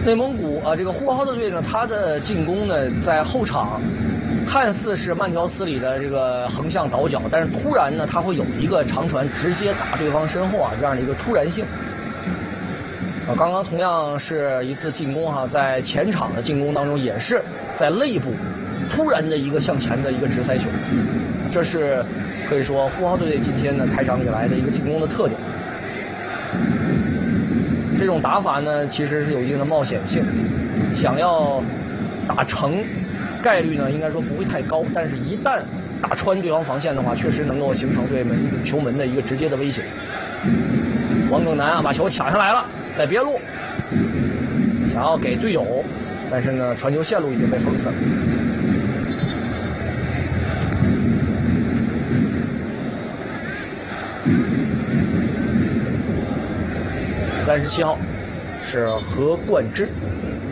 内蒙古这个呼和浩特队呢，他的进攻呢，在后场看似是慢条斯理的这个横向倒脚，但是突然呢，他会有一个长传直接打对方身后这样的一个突然性。刚刚同样是一次进攻在前场的进攻当中，也是在肋部突然的一个向前的一个直塞球，这是可以说呼和浩特队今天呢开场以来的一个进攻的特点。这种打法呢，其实是有一定的冒险性，想要打成概率呢，应该说不会太高，但是一旦打穿对方防线的话，确实能够形成对球门的一个直接的威胁。黄耿南把球抢下来了，在边路想要给队友，但是呢，传球线路已经被封死了。37号是何冠之。